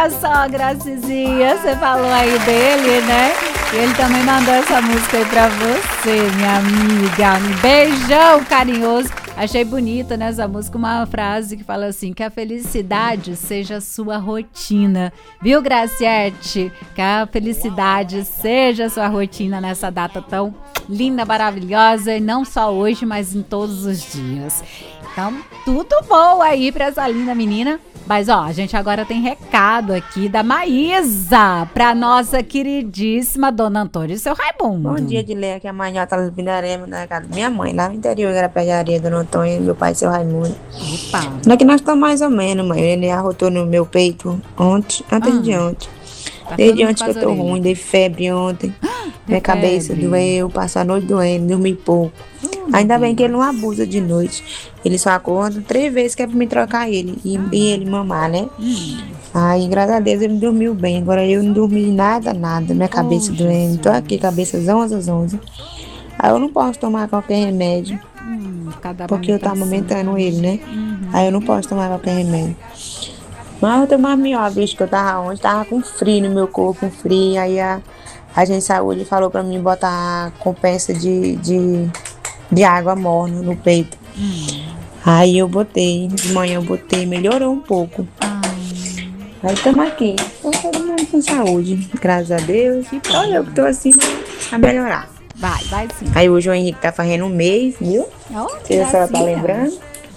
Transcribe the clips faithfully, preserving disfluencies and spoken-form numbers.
dia, sogra Cizinha. Você falou aí dele, né? E ele também mandou essa música aí pra você, minha amiga. Um beijão carinhoso. Achei bonita nessa música uma frase que fala assim, que a felicidade seja a sua rotina. Viu, Graciete? Que a felicidade seja a sua rotina nessa data tão linda, maravilhosa. E não só hoje, mas em todos os dias. Então, tudo bom aí pra essa linda menina. Mas, ó, a gente agora tem recado aqui da Maísa pra nossa queridíssima Dona Antônia e seu Raimundo. Bom dia, de ler aqui a manhota lá do Pindarema, na casa da minha mãe, lá no interior, era pegaria Dona Antônia e meu pai e seu Raimundo. Opa! Não é que nós estamos mais ou menos, mãe. Ele arrotou no meu peito ontem, antes Ah. de ontem. Tá Desde todo ontem que eu mundo tô com as ruim, dei febre ontem. Deu Minha cabeça febre. doeu, passo a noite doendo, dormi pouco. Oh, Ainda meu bem que ele Deus. não abusa de noite. Ele só acorda três vezes que é pra me trocar ele. E, e ele mamar, né? Hum. Aí, graças a Deus, ele dormiu bem. Agora eu não dormi nada, nada. Minha cabeça Oh, doendo. Tô aqui, Jesus. cabeça zonza, zonza. Aí eu não posso tomar qualquer remédio. Hum, cada Porque eu tô amamentação. amamentando ele, né? Uhum. Aí eu não posso tomar qualquer remédio. Mas eu tomava melhor, bicho, que eu tava onde? Tava com frio no meu corpo, com frio. Aí a, a gente de saúde falou pra mim botar compensa de, de, de água morna no peito. Hum. Aí eu botei, de manhã eu botei, melhorou um pouco. Ah, Aí estamos aqui, então todo mundo com saúde, graças a Deus. Que bom. Só eu que tô assim a melhorar. vai, vai sim. Aí hoje o Henrique tá fazendo um mês, viu? Oh, Não sei se a senhora tá gracinha. lembrando.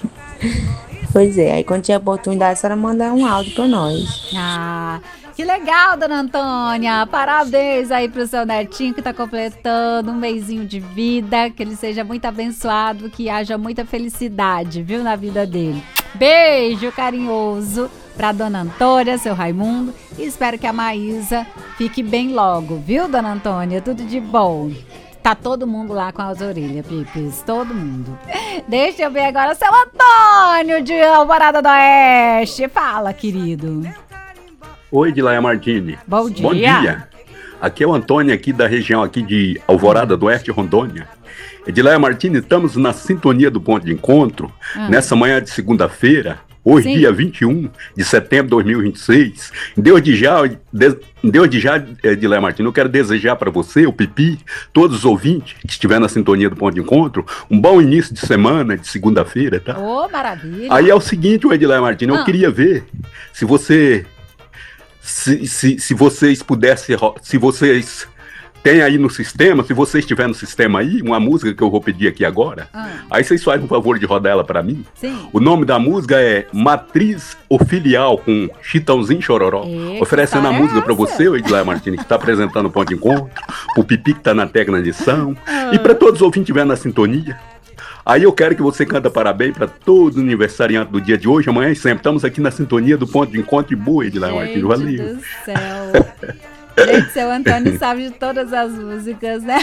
Pois é, aí quando tiver oportunidade, a senhora mandar um áudio pra nós. Ah, que legal, Dona Antônia. Parabéns aí pro seu netinho que tá completando um mêsinho de vida. Que ele seja muito abençoado, que haja muita felicidade, viu, na vida dele. Beijo carinhoso pra Dona Antônia, seu Raimundo. E espero que a Maísa fique bem logo, viu, Dona Antônia? Tudo de bom. Tá todo mundo lá com as orelhas, Pipis. Todo mundo. Deixa eu ver agora seu Antônio de Alvorada do Oeste. Fala, querido. Oi, Edileia Martini. Bom dia. Bom dia. Aqui é o Antônio, aqui da região aqui de Alvorada do Oeste, Rondônia. Edileia Martini, estamos na sintonia do ponto de encontro, Ah. nessa manhã de segunda-feira, hoje, Sim. dia vinte e um de setembro de dois mil e vinte e seis. Desde já, de, desde já, Edileia Martini, eu quero desejar para você, o Pipi, todos os ouvintes que estiverem na sintonia do ponto de encontro, um bom início de semana, de segunda-feira, tá? Ô, maravilha. Aí é o seguinte, Edileia Martini, eu Ah. queria ver se você, se, se, se vocês pudessem, ro- se vocês têm aí no sistema, se você estiver no sistema aí, uma música que eu vou pedir aqui agora, Ah, aí vocês fazem um favor de rodar ela pra mim. sim. O nome da música é Matriz ou Filial, com Chitãozinho Chororó. E, Oferecendo a que música história pra é você, o Edileia Martini, que tá apresentando o Ponto de Encontro, o Pipi que tá na técnica de edição, Ah. e pra todos os ouvintes que estiverem na sintonia. Aí eu quero que você canta parabéns pra todo aniversariante do dia de hoje, amanhã e sempre. Estamos aqui na sintonia do Ponto de Encontro e boa, Edileia Martini. Gente Valeu. do céu. Gente, seu Antônio sabe de todas as músicas, né?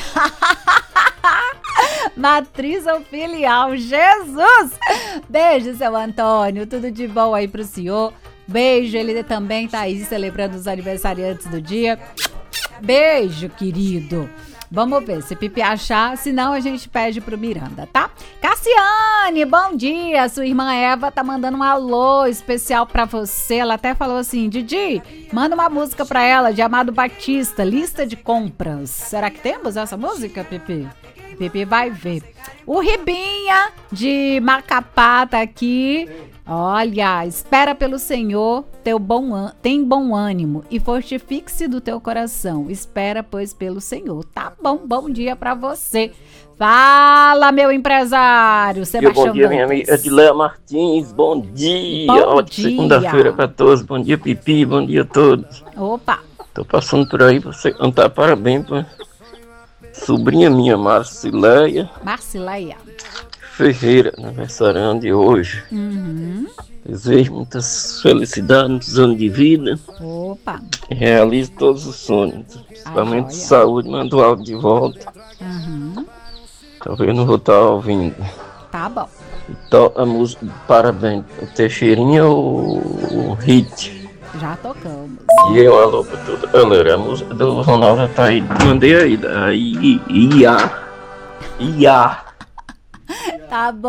Matriz ou filial, Jesus! Beijo, seu Antônio, tudo de bom aí pro senhor. Beijo, ele também tá aí celebrando os aniversariantes do dia. Beijo, querido. Vamos ver se Pipi achar, senão a gente pede pro Miranda, tá? Cassiane, bom dia. Sua irmã Eva tá mandando um alô especial pra você. Ela até falou assim, Didi, manda uma música pra ela de Amado Batista, Lista de Compras. Será que temos essa música, Pipi? Pipi vai ver. O Ribinha de Macapá tá aqui. Olha, espera pelo Senhor, teu bom an- tem bom ânimo e fortifique-se do teu coração. Espera, pois, pelo Senhor. Tá bom, bom dia pra você. Fala, meu empresário, Sebastião Bom dia, minha Dantas. amiga Edileia Martins, bom dia, Bom ótima dia. segunda-feira pra todos, bom dia Pipi, bom dia a todos. Opa, Tô passando por aí pra você cantar parabéns pra sobrinha minha, Marcileia Marcileia. Ferreira, aniversariante de hoje. Uhum. Desejo muitas felicidades, muitos anos de vida, Opa. e realize todos os sonhos, principalmente joia. saúde, manda o áudio de volta, Uhum. talvez eu não vou estar ouvindo. Tá bom. Então, a música, parabéns, o Teixeirinha ou o Hit? Já tocamos. E eu, alô pra toda a galera, a música do Ronaldo tá aí, mandei aí, aí, Ia, Ia. Tá bom.